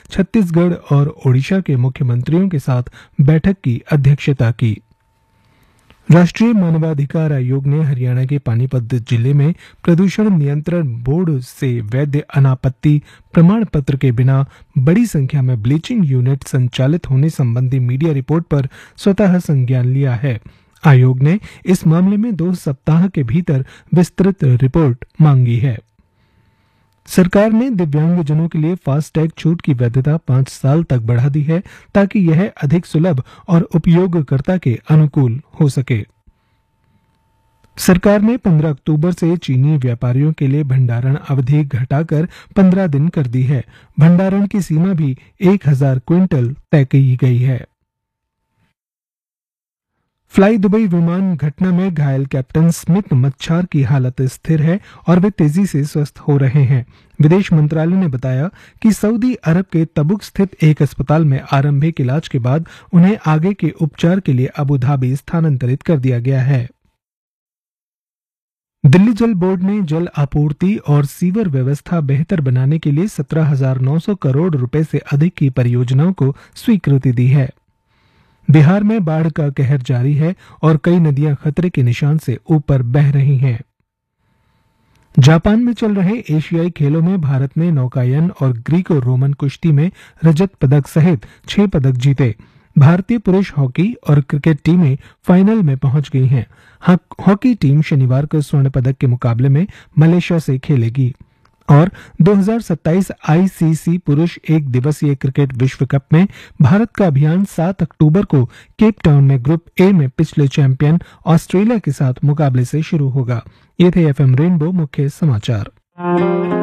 छत्तीसगढ़ और ओडिशा के मुख्यमंत्रियों के साथ बैठक की अध्यक्षता की। राष्ट्रीय मानवाधिकार आयोग ने हरियाणा के पानीपत जिले में प्रदूषण नियंत्रण बोर्ड से वैध अनापत्ति प्रमाण पत्र के बिना बड़ी संख्या में ब्लीचिंग यूनिट संचालित होने संबंधी मीडिया रिपोर्ट पर स्वतः संज्ञान लिया है। आयोग ने इस मामले में 2 सप्ताह के भीतर विस्तृत रिपोर्ट मांगी है। सरकार ने दिव्यांगजनों के लिए फास्टैग छूट की वैधता 5 साल तक बढ़ा दी है ताकि यह अधिक सुलभ और उपयोगकर्ता के अनुकूल हो सके। सरकार ने 15 अक्टूबर से चीनी व्यापारियों के लिए भंडारण अवधि घटाकर 15 दिन कर दी है। भंडारण की सीमा भी 1000 क्विंटल तय की गई है। फ्लाई दुबई विमान घटना में घायल कैप्टन स्मिथ मच्छार की हालत स्थिर है और वे तेजी से स्वस्थ हो रहे हैं। विदेश मंत्रालय ने बताया कि सऊदी अरब के तबुक स्थित एक अस्पताल में आरंभिक इलाज के बाद उन्हें आगे के उपचार के लिए अबू धाबी स्थानांतरित कर दिया गया है। दिल्ली जल बोर्ड ने जल आपूर्ति और सीवर व्यवस्था बेहतर बनाने के लिए 17,900 करोड़ रुपए से अधिक की परियोजनाओं को स्वीकृति दी है। बिहार में बाढ़ का कहर जारी है और कई नदियां खतरे के निशान से ऊपर बह रही हैं। जापान में चल रहे एशियाई खेलों में भारत ने नौकायन और ग्रीको रोमन कुश्ती में रजत पदक सहित 6 पदक जीते। भारतीय पुरुष हॉकी और क्रिकेट टीमें फाइनल में पहुंच गई हैं। हॉकी टीम शनिवार को स्वर्ण पदक के मुकाबले में मलेशिया से खेलेगी। और 2027 आईसीसी पुरुष एक दिवसीय क्रिकेट विश्व कप में भारत का अभियान 7 अक्टूबर को केप टाउन में ग्रुप ए में पिछले चैंपियन ऑस्ट्रेलिया के साथ मुकाबले से शुरू होगा। ये थे एफएम रेनबो मुख्य समाचार।